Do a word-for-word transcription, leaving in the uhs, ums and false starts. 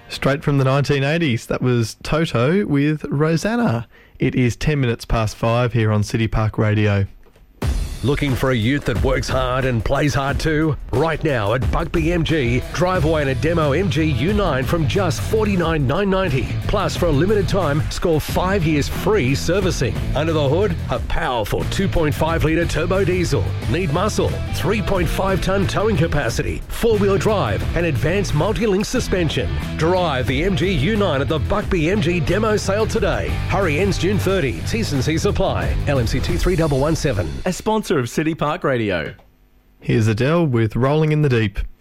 Straight from the nineteen eighties, that was Toto with Rosanna. It is ten minutes past five here on City Park Radio. Looking for a ute that works hard and plays hard too? Right now at Buckby M G, drive away in a demo M G U nine from just forty-nine thousand nine hundred ninety dollars. Plus, for a limited time, score five years free servicing. Under the hood, a powerful two point five litre turbo diesel. Need muscle, three point five tonne towing capacity, four-wheel drive and advanced multi-link suspension. Drive the M G U nine at the Buckby M G demo sale today. Hurry, ends June thirtieth. T's and C's apply. L M C two three one one seven. A sponsor of City Park Radio. Here's Adele with Rolling in the Deep.